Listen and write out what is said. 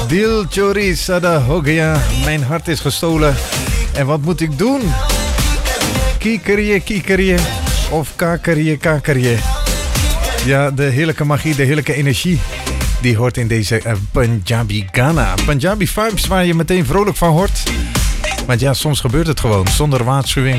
Dil chori sada ho gaya. Mijn hart is gestolen. En wat moet ik doen? Kiekerje, kiekerje. Of kakerje, kakerje. Ja, de heerlijke magie, de heerlijke energie. Die hoort in deze Punjabi Ghana. Punjabi vibes waar je meteen vrolijk van hoort. Want ja, soms gebeurt het gewoon. Zonder waarschuwing